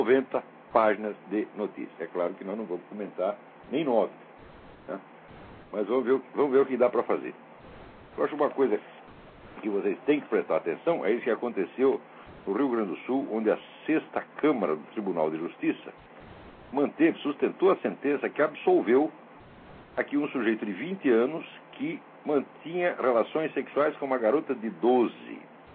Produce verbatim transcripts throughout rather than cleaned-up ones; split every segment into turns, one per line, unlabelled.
noventa páginas de notícia. É claro que nós não vamos comentar nem nove, né? Mas vamos ver, vamos ver o que dá para fazer. Eu acho uma coisa que vocês têm que prestar atenção é isso que aconteceu no Rio Grande do Sul, onde a sexta Câmara do Tribunal de Justiça manteve, sustentou a sentença que absolveu aqui um sujeito de vinte anos que mantinha relações sexuais com uma garota de doze.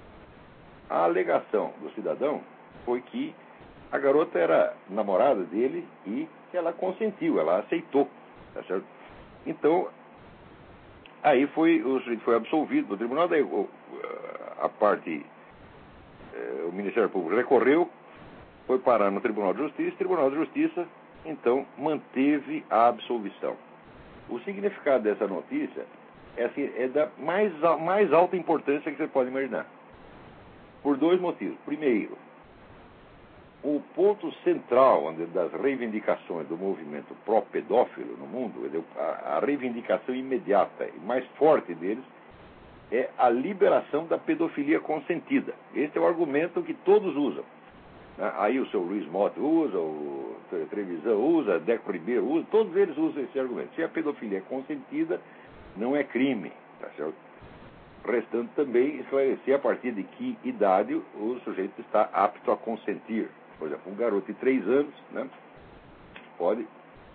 A alegação do cidadão foi que a garota era namorada dele e que ela consentiu, ela aceitou, tá certo? Então, aí foi, o sujeito foi absolvido do tribunal, daí a parte, o Ministério Público recorreu, foi parar no Tribunal de Justiça, o Tribunal de Justiça, então, manteve a absolvição. O significado dessa notícia é, assim, é da mais, mais alta importância que você pode imaginar. Por dois motivos. Primeiro, o ponto central das reivindicações do movimento pró-pedófilo no mundo, a reivindicação imediata e mais forte deles, é a liberação da pedofilia consentida. Esse é o argumento que todos usam. Aí o seu Luiz Motta usa, o Trevisan usa, Deco Ribeiro usa, todos eles usam esse argumento. Se a pedofilia é consentida, não é crime, tá certo? Restando também esclarecer a partir de que idade o sujeito está apto a consentir. Por exemplo, um garoto de três anos, né, pode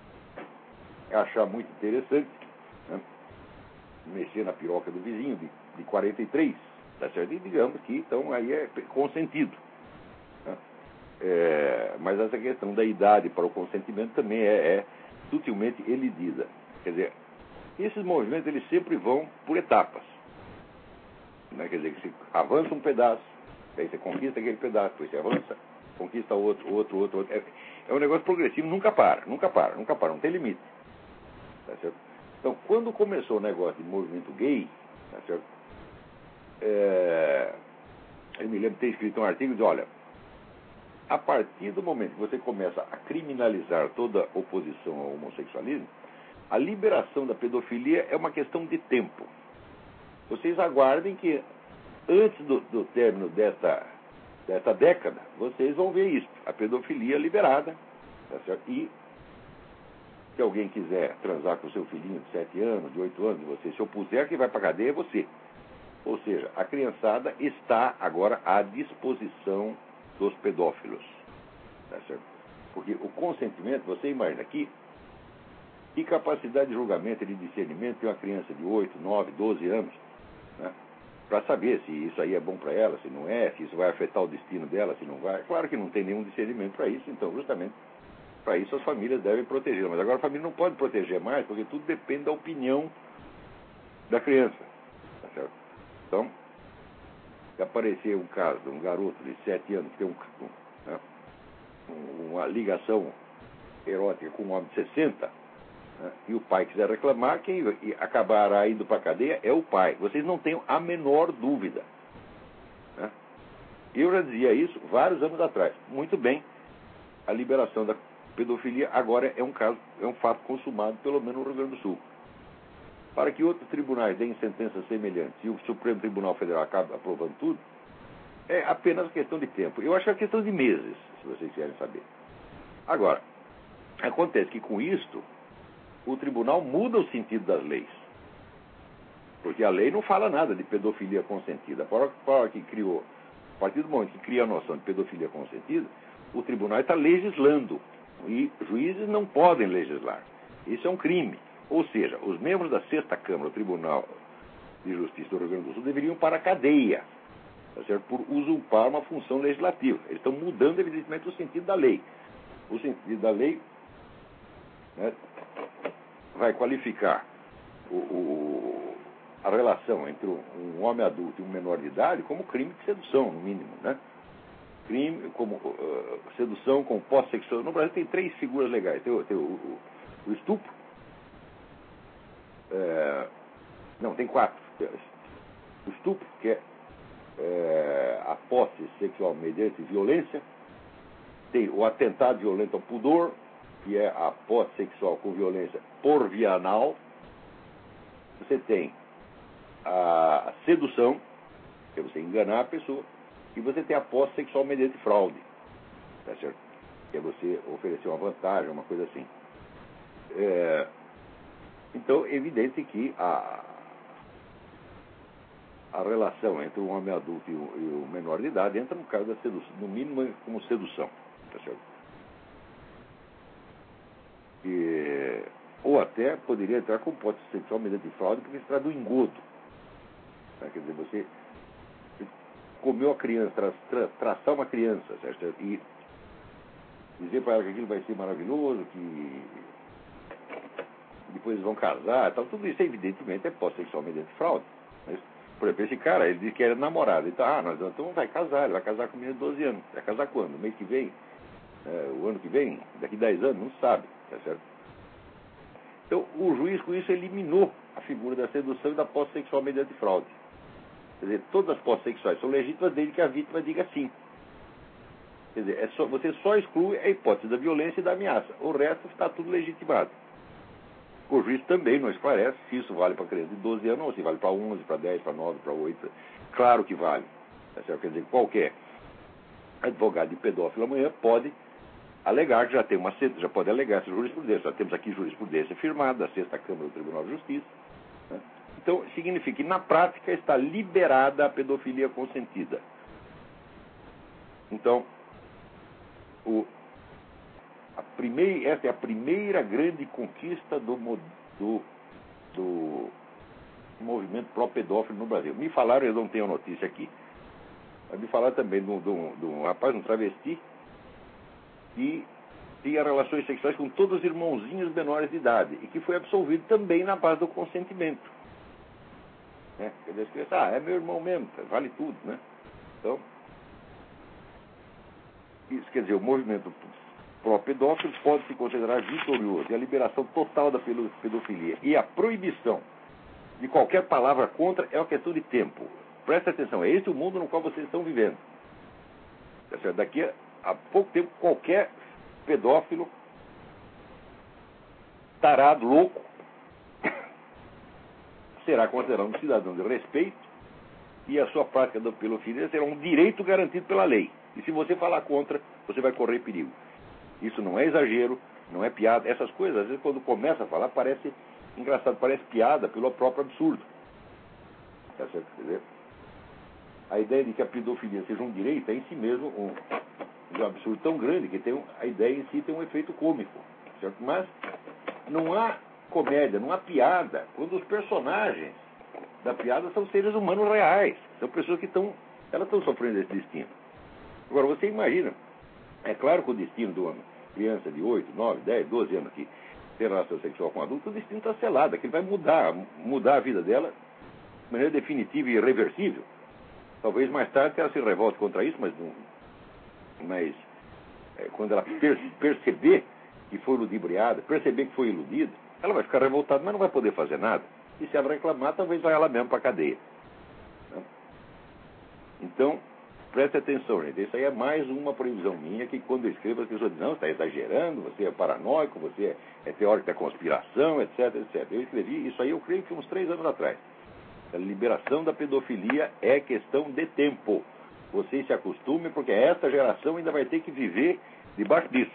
achar muito interessante, né, mexer na piroca do vizinho de, de quarenta e três, tá certo? E digamos que então aí é consentido, né? É, mas essa questão da idade para o consentimento também é, é sutilmente elidida. Quer dizer, esses movimentos eles sempre vão por etapas, né? Quer dizer, que se avança um pedaço, aí você conquista aquele pedaço, depois você avança, conquista outro, outro, outro, outro. É, é um negócio progressivo, nunca para, nunca para, nunca para, não tem limite. Tá certo? Então, quando começou o negócio de movimento gay, tá certo? É, eu me lembro de ter escrito um artigo de, olha, a partir do momento que você começa a criminalizar toda oposição ao homossexualismo, a liberação da pedofilia é uma questão de tempo. Vocês aguardem que, antes do, do término desta, desta década, vocês vão ver isso, a pedofilia liberada, tá certo? E se alguém quiser transar com seu filhinho de sete anos, de oito anos, você se opuser, quem vai para a cadeia é você. Ou seja, a criançada está agora à disposição dos pedófilos, tá certo? Porque o consentimento, você imagina aqui, que capacidade de julgamento e de discernimento tem uma criança de oito, nove, doze anos, né, para saber se isso aí é bom para ela, se não é, se isso vai afetar o destino dela, se não vai. Claro que não tem nenhum discernimento para isso, então justamente para isso as famílias devem protegê-la. Mas agora a família não pode proteger mais, porque tudo depende da opinião da criança, tá certo? Então, se aparecer um caso de um garoto de sete anos que tem um, né, uma ligação erótica com um homem de sessenta, né, e o pai quiser reclamar, quem acabará indo para a cadeia é o pai. Vocês não tenham a menor dúvida, né? Eu já dizia isso vários anos atrás. Muito bem, a liberação da pedofilia agora é um caso, é um fato consumado, pelo menos no Rio Grande do Sul. Para que outros tribunais deem sentenças semelhantes e o Supremo Tribunal Federal acabe aprovando tudo, é apenas questão de tempo. Eu acho que é questão de meses, se vocês querem saber. Agora, acontece que com isto, o tribunal muda o sentido das leis. Porque a lei não fala nada de pedofilia consentida. A hora que criou, a partir do momento que cria a noção de pedofilia consentida, o tribunal está legislando. E juízes não podem legislar. Isso é um crime. Ou seja, os membros da sexta Câmara do Tribunal de Justiça do Rio Grande do Sul deveriam ir para a cadeia, tá certo? Por usurpar uma função legislativa. Eles estão mudando, evidentemente, o sentido da lei. O sentido da lei, né, vai qualificar o, o, a relação entre um homem adulto e um menor de idade como crime de sedução, no mínimo, né? Crime como uh, sedução com posse sexual. No Brasil tem três figuras legais. Tem, tem o, o, o estupro. É, não, tem quatro. O estupro, que é, é a posse sexual mediante violência. Tem o atentado violento ao pudor, que é a posse sexual com violência por via anal. Você tem a sedução, que é você enganar a pessoa, e você tem a posse sexual mediante fraude. Tá certo? que é você oferecer uma vantagem, uma coisa assim. É, então, é evidente que a, a relação entre o homem adulto e o, e o menor de idade entra no caso da sedução, no mínimo como sedução, tá certo? E, ou até poderia entrar com hipótese sexual mediante fraude, porque se trata do engodo. Tá? Quer dizer, você comeu a criança, tra, tra, traçar uma criança, certo? E dizer para ela que aquilo vai ser maravilhoso, que depois eles vão casar, tal, tudo isso evidentemente é pós-sexual mediante fraude. Mas, por exemplo, esse cara, ele diz que era namorado, então, ah, nós, então vai casar, ele vai casar com menina de doze anos. Vai casar quando? No mês que vem? É, o ano que vem? Daqui dez anos? Não sabe, tá certo? Então, o juiz com isso eliminou a figura da sedução e da pós-sexual mediante fraude. Quer dizer, todas as pós-sexuais são legítimas desde que a vítima diga sim. Quer dizer, é só, você só exclui a hipótese da violência e da ameaça. O resto está tudo legitimado. O juiz também não esclarece se isso vale para criança de doze anos ou se vale para onze, para dez, para nove, para oito. Claro que vale. Quer dizer, qualquer advogado de pedófilo amanhã pode alegar que já tem uma já pode alegar essa jurisprudência. Já temos aqui jurisprudência firmada da sexta Câmara do Tribunal de Justiça. Né? Então, significa que na prática está liberada a pedofilia consentida. Então, o, a primeira, essa é a primeira grande conquista do, do, do movimento pró-pedófilo no Brasil. Me falaram, eu não tenho notícia aqui, mas me falaram também de um, de um, de um rapaz, um travesti, que tinha relações sexuais com todos os irmãozinhos menores de idade e que foi absolvido também na base do consentimento. Né? Quer dizer, as crianças, ah, é meu irmão mesmo, vale tudo, né? Então, isso quer dizer, o movimento pró-pedófilo pode se considerar vitorioso e a liberação total da pedofilia e a proibição de qualquer palavra contra é uma questão de tempo. Preste atenção, é esse o mundo no qual vocês estão vivendo. Daqui a há pouco tempo, qualquer pedófilo, tarado, louco, será considerado um cidadão de respeito e a sua prática da pedofilia será um direito garantido pela lei. E se você falar contra, você vai correr perigo. Isso não é exagero, não é piada. Essas coisas, às vezes, quando começa a falar, parece engraçado, parece piada pelo próprio absurdo. Tá certo? Quer dizer, a ideia de que a pedofilia seja um direito é em si mesmo um... um absurdo tão grande que tem um, a ideia em si tem um efeito cômico, certo? Mas não há comédia, não há piada quando os personagens da piada são seres humanos reais, são pessoas que estão, elas estão sofrendo esse destino. Agora, você imagina, é claro que o destino de uma criança de oito, nove, dez, doze anos que tem relação sexual com um adulto, o destino está selado, que ele vai mudar, mudar a vida dela de maneira definitiva e irreversível. Talvez mais tarde ela se revolte contra isso, mas não mas é, quando ela per perceber que foi ludibriada, perceber que foi iludida, ela vai ficar revoltada, mas não vai poder fazer nada. E se ela reclamar, talvez vai ela mesmo para a cadeia. Né? Então, preste atenção, gente. Isso aí é mais uma proibição minha que quando eu escrevo as pessoas dizem, não, você está exagerando, você é paranoico, você é, é teórico da conspiração, etc, etcétera. Eu escrevi isso aí, eu creio que uns três anos atrás. A liberação da pedofilia é questão de tempo. Vocês se acostumem, porque essa geração ainda vai ter que viver debaixo disso.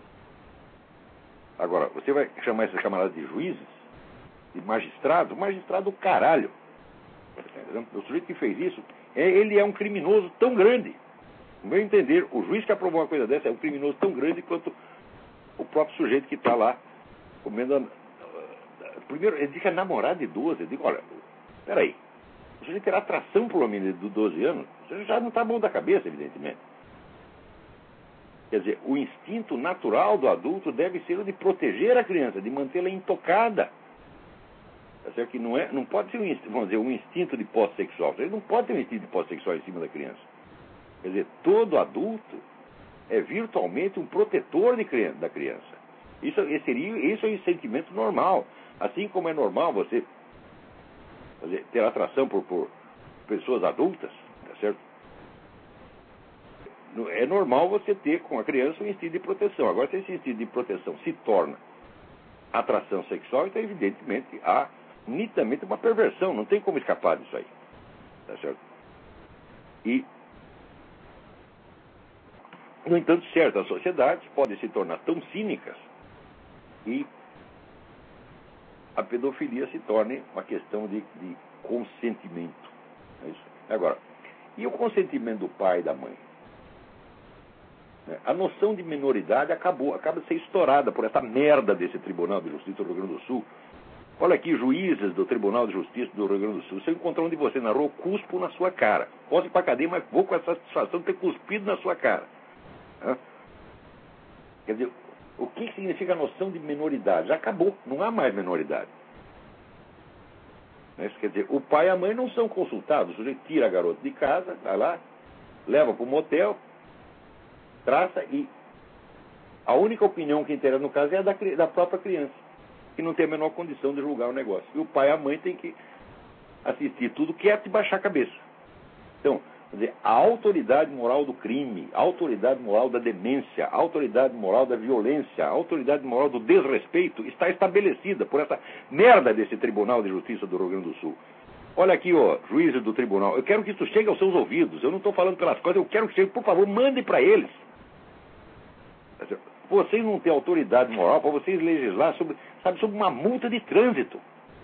Agora, você vai chamar esses camaradas de juízes, de magistrados? Magistrado, caralho. O sujeito que fez isso, é, ele é um criminoso tão grande. No meu entender, o juiz que aprovou uma coisa dessa é um criminoso tão grande quanto o próprio sujeito que está lá comendo... A... Primeiro, ele diz que é namorado de doze. Eu digo, olha, peraí. O sujeito terá atração por uma menina de doze anos, você já não está bom da cabeça, evidentemente. Quer dizer, o instinto natural do adulto deve ser o de proteger a criança, de mantê-la intocada. Tá certo? Que não, é, não pode ser um, vamos dizer, um instinto de pós-sexual. Ele não pode ter um instinto de pós-sexual em cima da criança. Quer dizer, todo adulto é virtualmente um protetor de criança, da criança. Isso, seria, isso é um sentimento normal. Assim como é normal você dizer, ter atração por, por pessoas adultas, tá certo? É normal você ter com a criança um instinto de proteção. Agora, se esse instinto de proteção se torna atração sexual, então, evidentemente, há nitidamente uma perversão. Não tem como escapar disso aí. Tá certo? E No entanto, certas sociedades podem se tornar tão cínicas que a pedofilia se torne uma questão de, de consentimento. É isso. Agora, e o consentimento do pai e da mãe? A noção de minoridade acabou, acaba de ser estourada por essa merda desse Tribunal de Justiça do Rio Grande do Sul. Olha aqui, juízes do Tribunal de Justiça do Rio Grande do Sul. Se eu encontrar um de você na rua, eu cuspo na sua cara. Posso ir para a cadeia, mas vou com essa satisfação de ter cuspido na sua cara. Hã? Quer dizer, o que significa a noção de minoridade? Já acabou, não há mais minoridade. Isso quer dizer, o pai e a mãe não são consultados. O sujeito tira a garota de casa, vai lá, leva para o motel, traça e a única opinião que interessa no caso é a da, da própria criança, que não tem a menor condição de julgar o negócio. E o pai e a mãe têm que assistir tudo quieto e baixar a cabeça. Então, quer dizer, a autoridade moral do crime, a autoridade moral da demência, a autoridade moral da violência, a autoridade moral do desrespeito está estabelecida por essa merda desse Tribunal de Justiça do Rio Grande do Sul. Olha aqui, ó, juízes do tribunal, eu quero que isso chegue aos seus ouvidos. Eu não estou falando pelas coisas, eu quero que chegue, por favor, mande para eles. Vocês não têm autoridade moral para vocês legislar sobre, sabe, sobre uma multa de trânsito.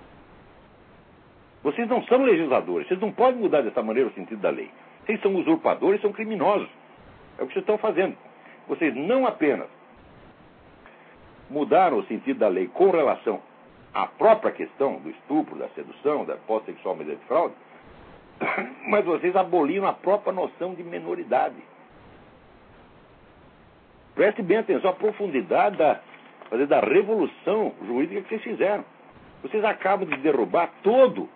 Vocês não são legisladores, vocês não podem mudar dessa maneira o sentido da lei. Vocês são usurpadores, são criminosos. É o que vocês estão fazendo. Vocês não apenas mudaram o sentido da lei com relação à própria questão do estupro, da sedução, da posse sexual mediante fraude, mas vocês aboliram a própria noção de minoridade. Preste bem atenção à profundidade da, da revolução jurídica que vocês fizeram. Vocês acabam de derrubar todo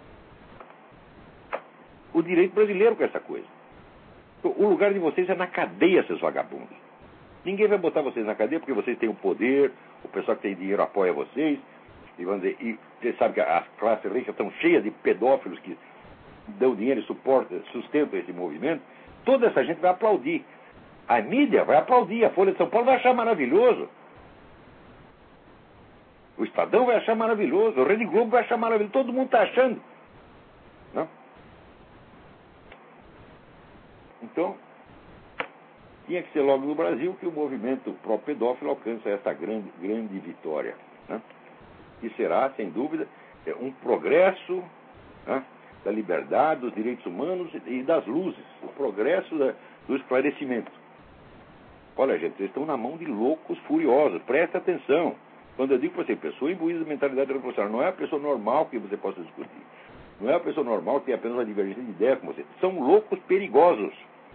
o direito brasileiro com essa coisa. O lugar de vocês é na cadeia, seus vagabundos. Ninguém vai botar vocês na cadeia porque vocês têm o poder, o pessoal que tem dinheiro apoia vocês, e, vamos dizer, e vocês sabem que as classes ricas estão cheias de pedófilos que dão dinheiro e suportam, sustentam esse movimento. Toda essa gente vai aplaudir. A mídia vai aplaudir, a Folha de São Paulo vai achar maravilhoso. O Estadão vai achar maravilhoso, o Rede Globo vai achar maravilhoso, todo mundo está achando. Não? Então, tinha que ser logo no Brasil que o movimento pró-pedófilo alcança essa grande, grande vitória. Né? E será, sem dúvida, um progresso, né, da liberdade, dos direitos humanos e das luzes, o progresso da, do esclarecimento. Olha, gente, vocês estão na mão de loucos furiosos, preste atenção. Quando eu digo para você, pessoa imbuída de mentalidade revolucionária, não é a pessoa normal que você possa discutir. Não é a pessoa normal que tem apenas uma divergência de ideia com você. São loucos perigosos.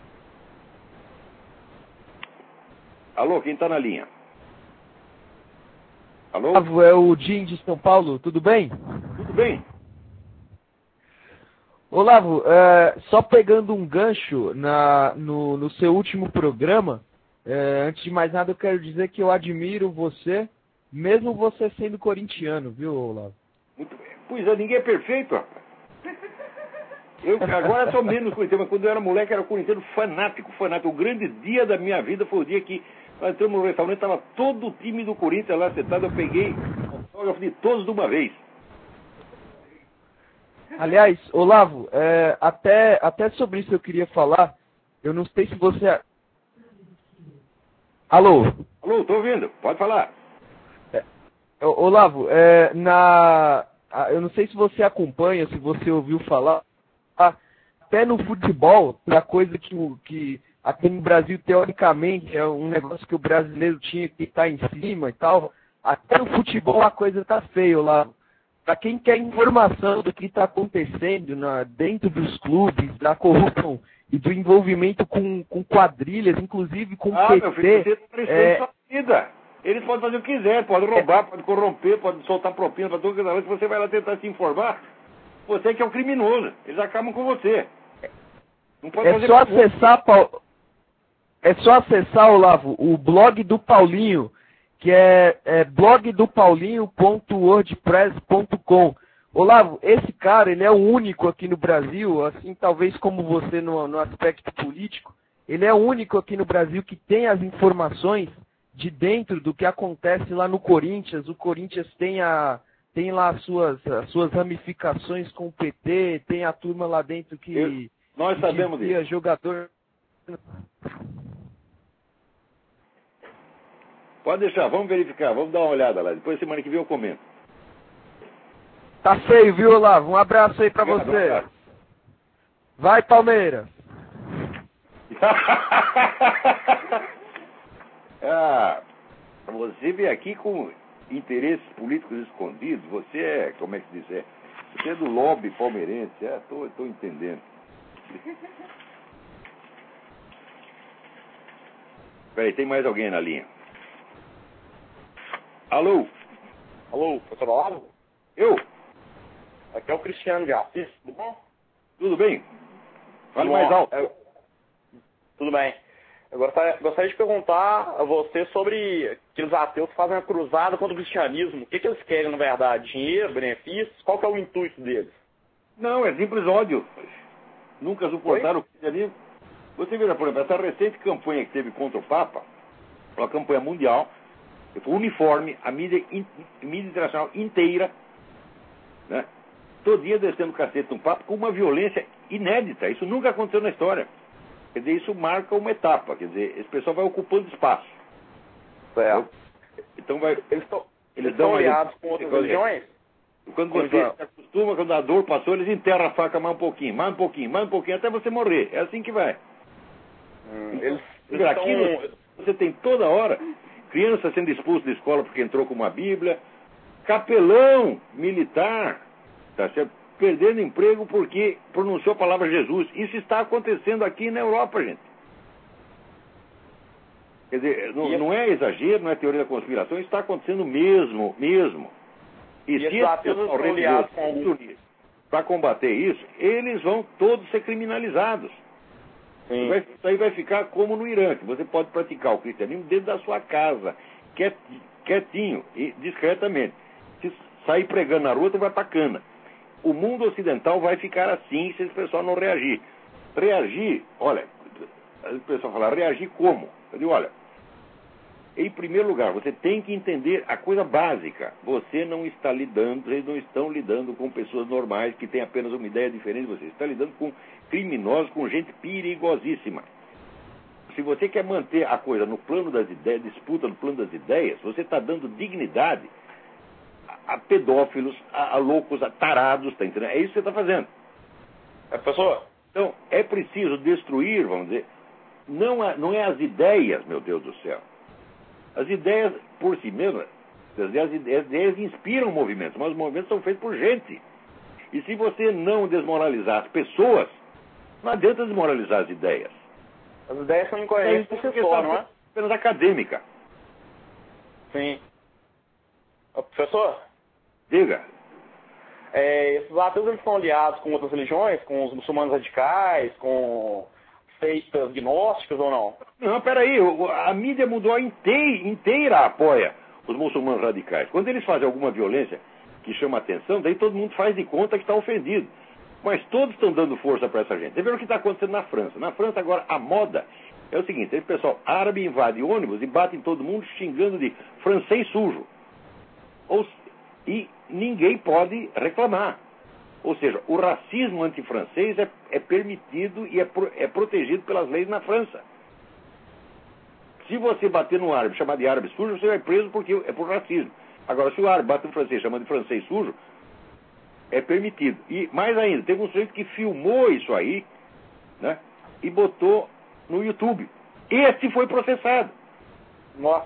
Alô, quem está na linha? Alô?
É o Jim de São Paulo, tudo bem?
Tudo bem.
Olavo, é, só pegando um gancho na, no, no seu último programa, é, antes de mais nada eu quero dizer que eu admiro você, mesmo você sendo corintiano, viu, Olavo?
Muito bem. Pois é, ninguém é perfeito, rapaz. Eu agora sou menos corintiano, mas quando eu era moleque era corintiano fanático, fanático. O grande dia da minha vida foi o dia que nós entramos no restaurante, estava todo o time do Corinthians lá sentado, eu peguei autógrafo de todos de uma vez.
Aliás, Olavo, é, até, até sobre isso eu queria falar, eu não sei se você... Alô?
Alô, estou ouvindo, pode falar.
É, Olavo, é, na... eu não sei se você acompanha, se você ouviu falar, até no futebol, a coisa que, que aqui no Brasil, teoricamente, é um negócio que o brasileiro tinha que estar em cima e tal, até no futebol a coisa tá feia, Olavo. Para quem quer informação do que está acontecendo na, dentro dos clubes, da corrupção e do envolvimento com, com quadrilhas, inclusive com
ah,
P T...
Meu filho, você está é... sua vida. Eles podem fazer o que quiser, podem roubar, é... podem corromper, podem soltar propina para todo mundo. Se você vai lá tentar se informar, você que é o criminoso. Eles acabam com você.
Não pode é, fazer só acessar, Paul... é só acessar, Olavo, o blog do Paulinho, que é, é blog do paulinho ponto wordpress ponto com. Olavo, esse cara, ele é o único aqui no Brasil, assim, talvez como você no, no aspecto político, ele é o único aqui no Brasil que tem as informações de dentro do que acontece lá no Corinthians. O Corinthians tem, a, tem lá as suas, as suas ramificações com o P T, tem a turma lá dentro que...
Eu, nós
que
sabemos disso.
Jogador...
Pode deixar, vamos verificar, vamos dar uma olhada lá. Depois, semana que vem, eu comento.
Tá feio, viu, Olavo? Um abraço aí pra
Obrigado,
você.
cara.
Vai, Palmeiras.
Ah, você vem aqui com interesses políticos escondidos. Você é, como é que se diz? É, você é do lobby palmeirense. É, tô, tô entendendo. Peraí, tem mais alguém na linha? Alô?
Alô, professor Olavo?
Eu?
Aqui é o Cristiano de Assis, tudo bom?
Tudo bem? Fale
Tudo
mais
bom.
alto.
Eu... Tudo bem. Eu gostaria, gostaria de perguntar a você sobre aqueles ateus que fazem a cruzada contra o cristianismo. O que, que eles querem, na verdade? Dinheiro, benefícios? Qual que é o intuito deles?
Não, é simples ódio. Nunca suportaram o cristianismo. Você veja, por exemplo, essa recente campanha que teve contra o Papa, uma campanha mundial, foi uniforme, a mídia, in, mídia internacional inteira, né? Todo dia descendo o cacete no Papa com uma violência inédita. Isso nunca aconteceu na história. Quer dizer, isso marca uma etapa. Quer dizer, esse pessoal vai ocupando espaço.
Certo.
Então vai...
Eles estão
Eles
estão
dão
aliados com outras religiões?
Quando você se acostuma, quando a dor passou, eles enterram a faca mais um pouquinho, mais um pouquinho, mais um pouquinho, até você morrer. É assim que vai.
Hum, eles,
Então,
eles
aqui
estão...
você tem toda hora criança sendo expulso da escola porque entrou com uma Bíblia, capelão militar, tá certo? Perdendo emprego porque pronunciou a palavra Jesus. Isso está acontecendo aqui na Europa, gente. Quer dizer, não, não é exagero, não é teoria da conspiração, isso está acontecendo mesmo, mesmo. E,
E
se
esses ateus estão aliados com algum...
para combater isso, eles vão todos ser criminalizados. Vai, isso aí vai ficar como no Irã, que você pode praticar o cristianismo dentro da sua casa, quiet, quietinho e discretamente. Se sair pregando na rua, você vai pra cana. O mundo ocidental vai ficar assim se esse pessoal não reagir. Reagir, olha, o pessoal fala, reagir como? Eu digo, olha, em primeiro lugar, você tem que entender a coisa básica. Você não está lidando, eles não estão lidando com pessoas normais que têm apenas uma ideia diferente de você. Você está lidando com criminosos, com gente perigosíssima. Se você quer manter a coisa no plano das ideias, disputa no plano das ideias, você está dando dignidade a, a pedófilos, a, a loucos, a tarados, tá entendendo? É isso que você está fazendo.
É, professor?
Então, é preciso destruir, vamos dizer, não, a, não é as ideias, meu Deus do céu. As ideias, por si mesmas, as ideias, as ideias inspiram movimentos, mas os movimentos são feitos por gente. E se você não desmoralizar as pessoas, não adianta desmoralizar as ideias.
As ideias são incoerentes por si só, não é?
Apenas acadêmica.
Sim. Ô, professor?
Diga.
É, esses ateus eles são aliados com outras religiões, com os muçulmanos radicais, com seitas gnósticas ou não?
Não, peraí, a mídia mundial inteira, inteira apoia os muçulmanos radicais. Quando eles fazem alguma violência que chama atenção, daí todo mundo faz de conta que está ofendido. Mas todos estão dando força para essa gente. Você vê o que está acontecendo na França. Na França agora a moda é o seguinte, esse pessoal árabe invade ônibus e bate em todo mundo xingando de francês sujo. Ou, e ninguém pode reclamar. Ou seja, o racismo antifrancês é, é permitido e é, pro, é protegido pelas leis na França. Se você bater no árabe, chamar de árabe sujo, você vai preso porque é por racismo. Agora, se o árabe bate no francês, chama de francês sujo, é permitido. E mais ainda, teve um sujeito que filmou isso aí, né, e botou no YouTube. Esse foi processado.
Nossa.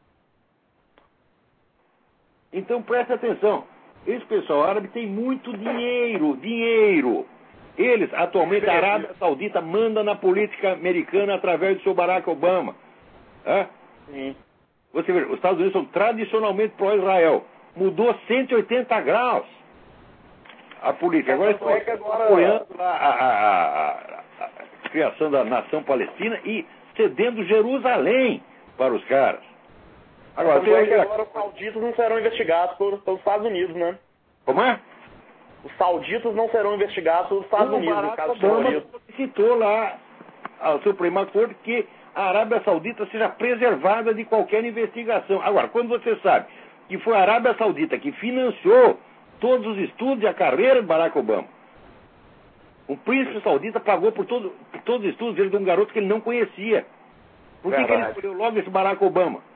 Então preste atenção. Esse pessoal árabe tem muito dinheiro, dinheiro. Eles, atualmente, a Arábia Saudita manda na política americana através do seu Barack Obama. É?
Sim.
Você vê, os Estados Unidos são tradicionalmente pró-Israel. Mudou cento e oitenta graus a política. Agora estão
é agora...
apoiando a, a, a, a, a criação da nação palestina e cedendo Jerusalém para os caras.
Agora, tem... é que agora os sauditas não serão investigados pelos, pelos Estados Unidos, né?
Como é?
Os sauditas não serão investigados pelos Estados
o
Unidos, no caso de
Obama citou lá ao Suprema Corte que a Arábia Saudita seja preservada de qualquer investigação. Agora, quando você sabe que foi a Arábia Saudita que financiou todos os estudos e a carreira de Barack Obama, um príncipe saudita pagou por, todo, por todos os estudos dele de um garoto que ele não conhecia. Por que, que ele escolheu logo esse Barack Obama?